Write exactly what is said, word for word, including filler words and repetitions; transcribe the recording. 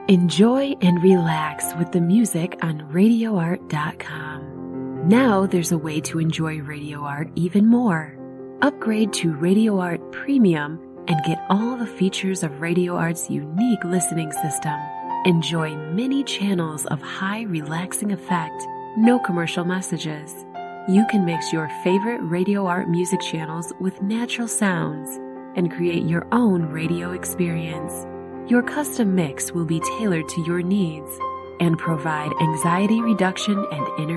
Enjoy and relax with the music on radio art dot com. Now there's a way to enjoy Radio Art even more. Upgrade to Radio Art Premium and get all the features of Radio Art's unique listening system. Enjoy many channels of high relaxing effect, no commercial messages. You can mix your favorite Radio Art music channels with natural sounds and create your own radio experience. Your custom mix will be tailored to your needs and provide anxiety reduction and inner